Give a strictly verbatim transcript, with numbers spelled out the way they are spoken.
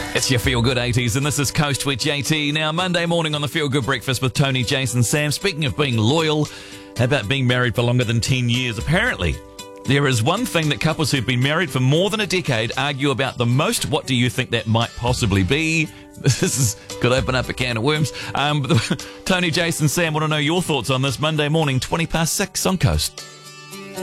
It's your Feel Good eighties, and this is Coast with J T. Now, Monday morning on the Feel Good Breakfast with Tony, Jason, Sam. Speaking of being loyal, how about being married for longer than ten years? Apparently, there is one thing that couples who've been married for more than a decade argue about the most. What do you think that might possibly be? This is could open up a can of worms. Um, Tony, Jason, Sam, want to know your thoughts on this Monday morning, twenty past six on Coast.